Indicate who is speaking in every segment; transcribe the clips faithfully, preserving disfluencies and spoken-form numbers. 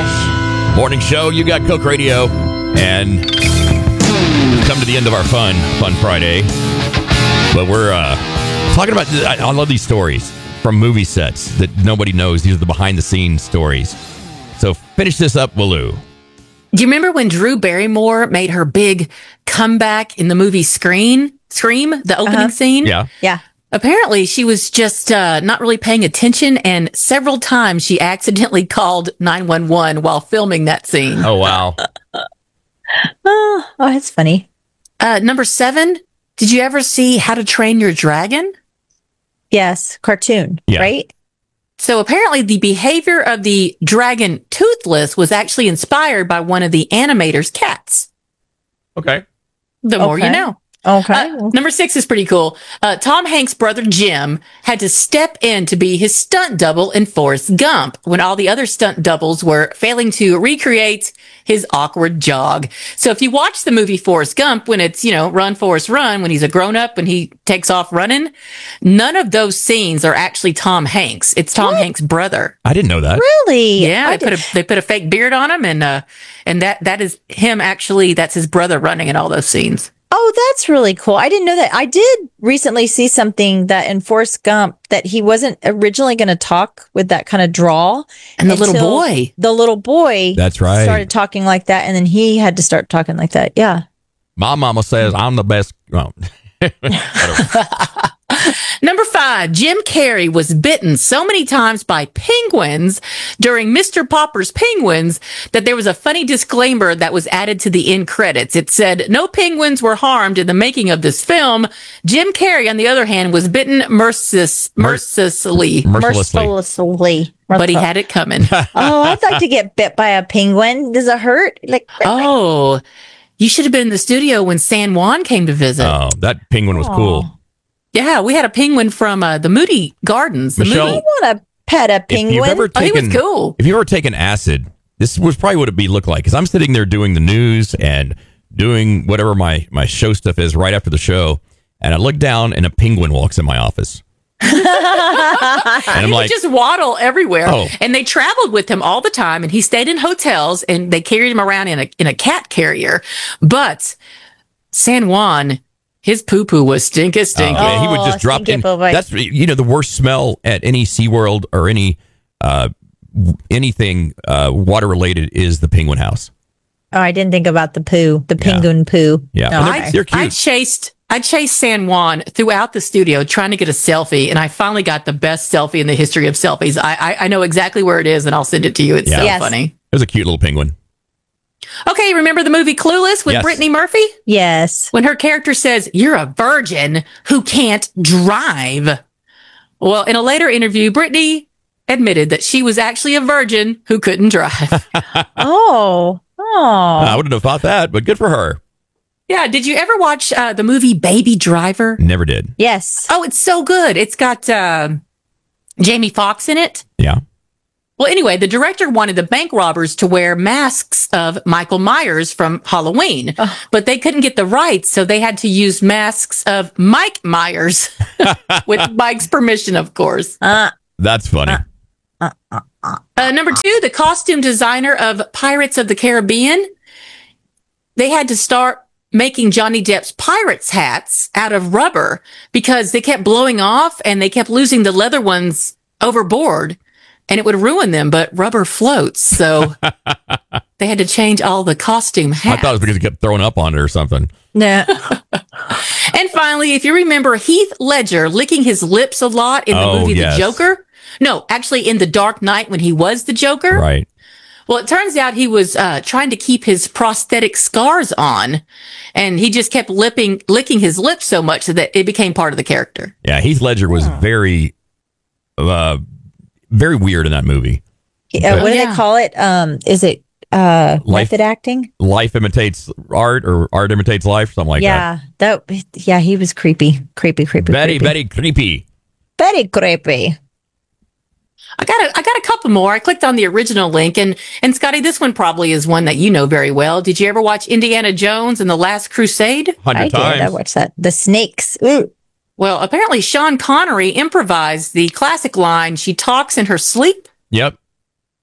Speaker 1: Yes.
Speaker 2: Morning show, you got Coke Radio, and come to the end of our fun, fun Friday. But we're uh, talking about, I, I love these stories from movie sets that nobody knows. These are the behind-the-scenes stories. So finish this up, Willoo.
Speaker 3: Do you remember when Drew Barrymore made her big comeback in the movie Scream? Scream, the opening
Speaker 1: Uh-huh.
Speaker 3: scene?
Speaker 2: Yeah.
Speaker 1: Yeah.
Speaker 3: Apparently, she was just uh, not really paying attention, and several times she accidentally called nine one one while filming that scene.
Speaker 2: Oh, wow.
Speaker 1: Oh, oh, that's funny.
Speaker 3: Uh, number seven, did you ever see How to Train Your Dragon?
Speaker 1: Yes. Cartoon,
Speaker 2: Yeah.
Speaker 1: right?
Speaker 3: So apparently the behavior of the dragon Toothless was actually inspired by one of the animator's cats.
Speaker 2: Okay.
Speaker 3: The more
Speaker 1: Okay.
Speaker 3: you know.
Speaker 1: Okay.
Speaker 3: Uh, number six is pretty cool. Uh, Tom Hanks' brother Jim had to step in to be his stunt double in Forrest Gump when all the other stunt doubles were failing to recreate his awkward jog. So if you watch the movie Forrest Gump, when it's, you know, run, Forrest, run, when he's a grown up, when he takes off running, none of those scenes are actually Tom Hanks. It's Tom Hanks' brother.
Speaker 2: I didn't know that.
Speaker 1: Really?
Speaker 3: Yeah,
Speaker 1: I
Speaker 3: they put
Speaker 1: did-
Speaker 3: a they put a fake beard on him, and uh, and that that is him actually. That's his brother running in all those scenes.
Speaker 1: Oh, that's really cool. I didn't know that. I did recently see something that in Forrest Gump that he wasn't originally going to talk with that kind of drawl.
Speaker 3: And the little
Speaker 1: until
Speaker 3: boy.
Speaker 1: The little boy.
Speaker 2: That's right.
Speaker 1: Started talking like that, and then he had to start talking like that. Yeah.
Speaker 2: My mama says I'm the best. Well,
Speaker 3: Number five, Jim Carrey was bitten so many times by penguins during Mister Popper's Penguins that there was a funny disclaimer that was added to the end credits. It said, no penguins were harmed in the making of this film. Jim Carrey, on the other hand, was bitten mercis- mercilessly,
Speaker 2: mercilessly.
Speaker 1: Mercilessly.
Speaker 3: but he had it coming.
Speaker 1: Oh, I'd like to get bit by a penguin. Does it hurt? Like,
Speaker 3: Oh, you should have been in the studio when San Juan came to visit.
Speaker 2: Oh, that penguin was cool.
Speaker 3: Yeah, we had a penguin from uh, the Moody Gardens. The
Speaker 2: Michelle,
Speaker 1: I
Speaker 3: movie.
Speaker 1: want to pet a
Speaker 2: If
Speaker 1: penguin.
Speaker 2: you've ever
Speaker 3: Oh, he
Speaker 2: taken,
Speaker 3: was cool.
Speaker 2: if you've ever taken acid, this was probably what it'd be look like. Because I'm sitting there doing the news and doing whatever my my show stuff is right after the show, and I look down and a penguin walks in my office, and I'm
Speaker 3: He
Speaker 2: like,
Speaker 3: would just waddle everywhere.
Speaker 2: Oh.
Speaker 3: And they traveled with him all the time, and he stayed in hotels, and they carried him around in a in a cat carrier. But San Juan, his poo poo was stinky
Speaker 2: oh,
Speaker 3: stinky.
Speaker 2: man, he would
Speaker 1: Oh,
Speaker 2: just drop
Speaker 1: stinky
Speaker 2: in.
Speaker 1: poo boy.
Speaker 2: That's you know the worst smell at any SeaWorld or any uh, anything uh, water related is the penguin house.
Speaker 1: Oh, I didn't think about the poo, the
Speaker 2: Yeah.
Speaker 1: penguin poo.
Speaker 2: Yeah,
Speaker 1: No,
Speaker 2: and they're,
Speaker 1: okay.
Speaker 2: they're
Speaker 3: I
Speaker 2: cute.
Speaker 3: chased I chased San Juan throughout the studio trying to get a selfie, and I finally got the best selfie in the history of selfies. I I, I know exactly where it is, and I'll send it to you. It's
Speaker 2: Yeah.
Speaker 3: so
Speaker 1: Yes.
Speaker 3: funny.
Speaker 2: It was a cute little penguin.
Speaker 3: Okay, remember the movie Clueless with
Speaker 2: Yes.
Speaker 3: Brittany Murphy?
Speaker 1: Yes.
Speaker 3: When her character says, "You're a virgin who can't drive." Well, in a later interview, Brittany admitted that she was actually a virgin who couldn't drive.
Speaker 1: Oh. Oh.
Speaker 2: I wouldn't have thought that, but good for her.
Speaker 3: Yeah, did you ever watch uh, the movie Baby Driver?
Speaker 2: Never did.
Speaker 1: Yes.
Speaker 3: Oh, it's so good. It's got uh, Jamie Foxx in it.
Speaker 2: Yeah.
Speaker 3: Well, anyway, the director wanted the bank robbers to wear masks of Michael Myers from Halloween, but they couldn't get the rights, so they had to use masks of Mike Myers with Mike's permission, of course.
Speaker 1: Uh,
Speaker 2: That's funny.
Speaker 3: Uh, number two, the costume designer of Pirates of the Caribbean, they had to start making Johnny Depp's pirates hats out of rubber because they kept blowing off and they kept losing the leather ones overboard and it would ruin them, but rubber floats. So they had to change all the costume
Speaker 2: I
Speaker 3: hats.
Speaker 2: thought it was because he kept throwing up on it or something.
Speaker 1: no.
Speaker 3: And finally, if you remember Heath Ledger licking his lips a lot in the
Speaker 2: Oh,
Speaker 3: movie
Speaker 2: yes.
Speaker 3: The Joker. No, actually in The Dark Knight when he was the Joker.
Speaker 2: Right.
Speaker 3: Well, it turns out he was uh, trying to keep his prosthetic scars on, and he just kept lipping, licking his lips so much that it became part of the character.
Speaker 2: Yeah, Heath Ledger was very, uh, very weird in that movie.
Speaker 1: Uh, what do
Speaker 3: Yeah.
Speaker 1: they call it? Um, is it uh,
Speaker 2: Life-
Speaker 1: method acting?
Speaker 2: Life imitates art, or art imitates life, something like
Speaker 1: yeah. That. Yeah, he was creepy, creepy, creepy.
Speaker 2: that. Very,
Speaker 1: creepy.
Speaker 2: very creepy.
Speaker 1: very creepy.
Speaker 3: I got a, I got a couple more. I clicked on the original link, and and Scotty, this one probably is one that you know very well. Did you ever watch Indiana Jones and the Last Crusade?
Speaker 1: I
Speaker 2: Hundred
Speaker 1: did. I
Speaker 2: times.
Speaker 1: watched that. The snakes. Ooh.
Speaker 3: Well, apparently Sean Connery improvised the classic line, "She talks in her sleep."
Speaker 2: Yep.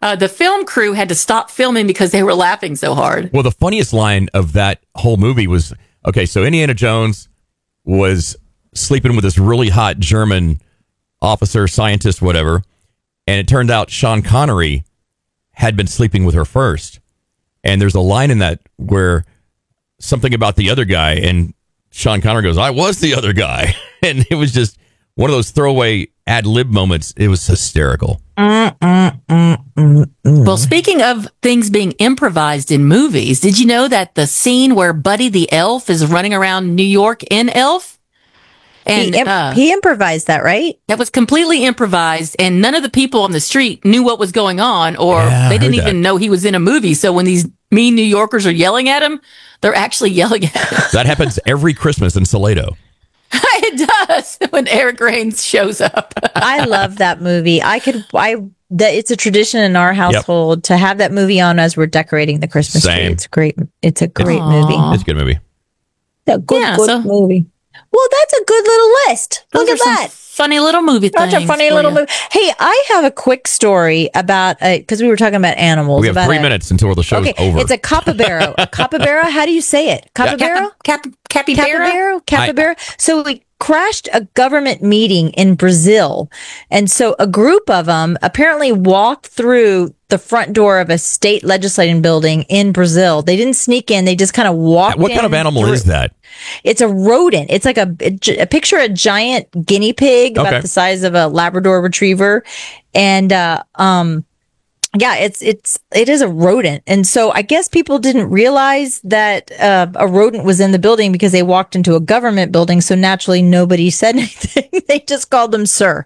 Speaker 3: uh, the film crew had to stop filming because they were laughing so hard.
Speaker 2: Well, the funniest line of that whole movie was, okay, so Indiana Jones was sleeping with this really hot German officer, scientist, whatever, and it turned out Sean Connery had been sleeping with her first. And there's a line in that where something about the other guy, and Sean Connery goes, I was the other guy. And it was just one of those throwaway ad-lib moments. It was hysterical.
Speaker 1: Mm, mm, mm, mm, mm.
Speaker 3: Well, speaking of things being improvised in movies, did you know that the scene where Buddy the Elf is running around New York in Elf? And
Speaker 1: he, imp-
Speaker 3: uh,
Speaker 1: he improvised that, right?
Speaker 3: that was completely improvised, and none of the people on the street knew what was going on, or
Speaker 2: Yeah, I
Speaker 3: they didn't
Speaker 2: heard
Speaker 3: even
Speaker 2: that.
Speaker 3: know he was in a movie. So when these mean New Yorkers are yelling at him, they're actually yelling at him.
Speaker 2: That happens every Christmas in Salado.
Speaker 3: It does when Eric Rains shows up.
Speaker 1: I love that movie. I could, I, that it's a tradition in our household to have that movie on as we're decorating the Christmas tree.
Speaker 2: Same.
Speaker 1: It's great. It's a great
Speaker 3: Aw.
Speaker 1: movie.
Speaker 2: It's a good movie.
Speaker 1: A good,
Speaker 3: Yeah,
Speaker 1: good
Speaker 3: so-
Speaker 1: movie. Well, that's a good little list.
Speaker 3: Those
Speaker 1: Look
Speaker 3: are
Speaker 1: at
Speaker 3: some
Speaker 1: that.
Speaker 3: funny little movie
Speaker 1: Such
Speaker 3: things.
Speaker 1: a funny
Speaker 3: for
Speaker 1: little
Speaker 3: you.
Speaker 1: movie. Hey, I have a quick story about, because we were talking about animals.
Speaker 2: We have
Speaker 1: about
Speaker 2: three
Speaker 1: a-
Speaker 2: minutes until the show's
Speaker 1: Okay,
Speaker 2: over.
Speaker 1: it's a capybara. Capybara, how do you say it? Capybara?
Speaker 3: Cap, cap, capybara?
Speaker 1: Capybara? Capybara? So we crashed a government meeting in Brazil. And so a group of them apparently walked through the front door of a state legislating building in Brazil. They didn't sneak in. They just kind of walked
Speaker 2: What kind of
Speaker 1: in
Speaker 2: animal
Speaker 1: through-
Speaker 2: is that?
Speaker 1: It's a rodent. It's like a, a picture a giant guinea pig about
Speaker 2: Okay.
Speaker 1: the size of a Labrador retriever. And, uh, um, yeah, it's, it's, it is a rodent. And so I guess people didn't realize that, uh, a rodent was in the building because they walked into a government building. So naturally nobody said anything. They just called them sir.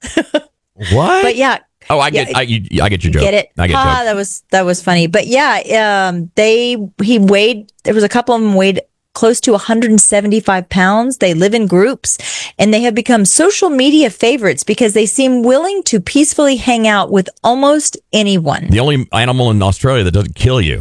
Speaker 2: What?
Speaker 1: But yeah,
Speaker 2: oh, I get,
Speaker 1: yeah,
Speaker 2: I, you, I get your joke.
Speaker 1: get it?
Speaker 2: I get
Speaker 1: ah,
Speaker 2: joke.
Speaker 1: that was, that was funny. But yeah, um, they, he weighed, there was a couple of them weighed close to one hundred seventy-five pounds. They live in groups and they have become social media favorites because they seem willing to peacefully hang out with almost anyone.
Speaker 2: The only animal in Australia that doesn't kill you.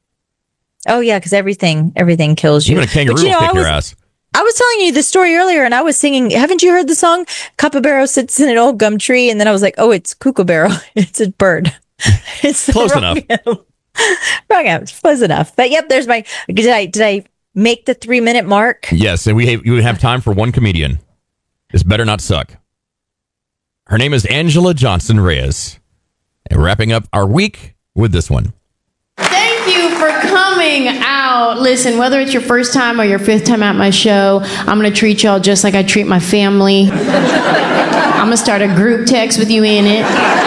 Speaker 1: Oh yeah, because everything everything kills you.
Speaker 2: Even a kangaroo
Speaker 1: But, you know,
Speaker 2: will kick
Speaker 1: I was,
Speaker 2: your ass.
Speaker 1: I was telling you the story earlier, and I was singing. Haven't you heard the song? Capybara sits in an old gum tree, and then I was like, "Oh, it's kookaburra. It's a bird." It's the
Speaker 2: Close
Speaker 1: wrong
Speaker 2: enough.
Speaker 1: animal. Wrong animal. Close enough. But yep, there's my. Did I did I make the three minute mark?
Speaker 2: Yes, and we have, you have time for one comedian. This better not suck. Her name is Angela Johnson Reyes. And wrapping up our week with this one.
Speaker 4: Thank you for coming out. Listen, whether it's your first time or your fifth time at my show, I'm going to treat y'all just like I treat my family. I'm going to start a group text with you in it.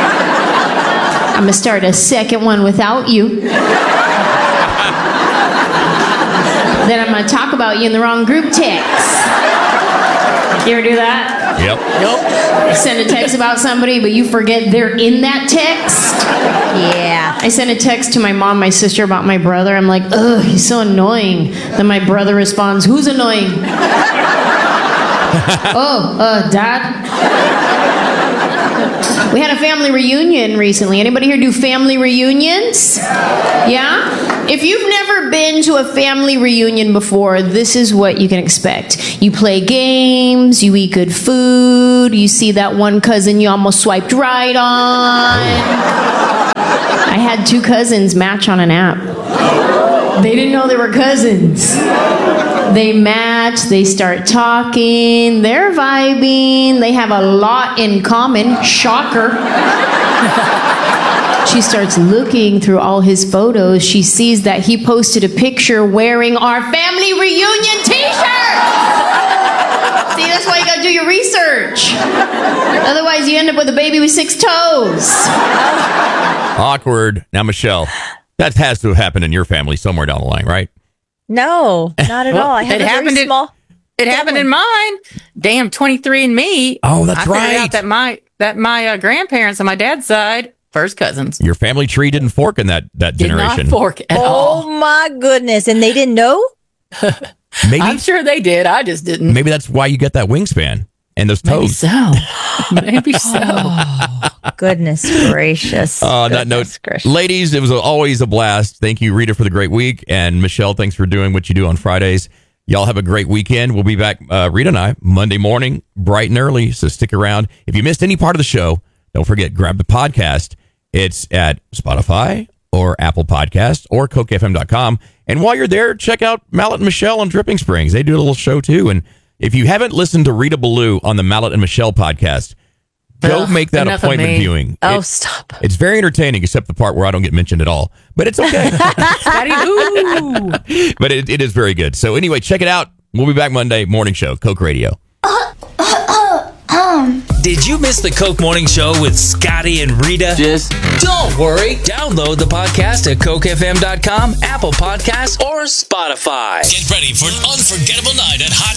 Speaker 4: I'm going to start a second one without you. Then I'm going to talk about you in the wrong group text. You ever do that?
Speaker 2: Yep.
Speaker 4: Nope. Send a text about somebody, but you forget they're in that text.
Speaker 1: Yeah.
Speaker 4: I sent a text to my mom, my sister about my brother. I'm like, ugh, he's so annoying. Then my brother responds, who's annoying? oh, uh, Dad? We had a family reunion recently. Anybody here do family reunions? Yeah? If you've never been to a family reunion before, this is what you can expect. You play games, you eat good food, you see that one cousin you almost swiped right on. I had two cousins match on an app. They didn't know they were cousins. They match, they start talking, they're vibing, they have a lot in common. Shocker. She starts looking through all his photos. She sees that he posted a picture wearing our family reunion t-shirt. See, that's why you gotta do your research. Otherwise, you end up with a baby with six toes.
Speaker 2: Awkward. Now, Michelle, that has to have happened in your family somewhere down the line, right?
Speaker 1: No, not at
Speaker 3: Well,
Speaker 1: all. I have
Speaker 3: it
Speaker 1: a very
Speaker 3: happened in-
Speaker 1: small.
Speaker 3: It happened in mine. Damn, twenty-three and me.
Speaker 2: Oh, that's
Speaker 3: I figured
Speaker 2: right.
Speaker 3: out that my that my uh, grandparents on my dad's side, first cousins,
Speaker 2: Your family tree didn't fork in that, that
Speaker 3: did
Speaker 2: generation.
Speaker 3: not fork at
Speaker 1: Oh
Speaker 3: all.
Speaker 1: my goodness! And they didn't know.
Speaker 2: Maybe,
Speaker 3: I'm sure they did. I just didn't.
Speaker 2: maybe that's why you get that wingspan and those
Speaker 3: Maybe
Speaker 2: toes.
Speaker 3: so. Maybe so.
Speaker 1: Goodness gracious!
Speaker 2: Uh, on that note,
Speaker 1: Goodness gracious.
Speaker 2: ladies, it was always a blast. Thank you, Rita, for the great week. And Michelle, thanks for doing what you do on Fridays. Y'all have a great weekend. We'll be back, uh, Rita and I, Monday morning, bright and early. So stick around. If you missed any part of the show, don't forget, grab the podcast It's at Spotify or Apple Podcast or Coke F M dot com. And while you're there, check out Mallet and Michelle on Dripping Springs. They do a little show too. And if you haven't listened to Rita Ballou on the Mallet and Michelle podcast, go
Speaker 3: Ugh,
Speaker 2: make that
Speaker 3: enough of
Speaker 2: appointment
Speaker 3: me.
Speaker 2: viewing.
Speaker 1: Oh,
Speaker 2: It-
Speaker 1: stop.
Speaker 2: It's very entertaining, except the part where I don't get mentioned at all. But it's okay.
Speaker 3: Scotty, ooh.
Speaker 2: But it, it is very good. So anyway, check it out. We'll be back Monday, morning show, Coke Radio.
Speaker 5: Did you miss the Coke Morning Show with Scotty and Rita?
Speaker 6: Just
Speaker 5: Don't worry. Download the podcast at Coke F M dot com, Apple Podcasts, or Spotify.
Speaker 7: Get ready for an unforgettable night at Hot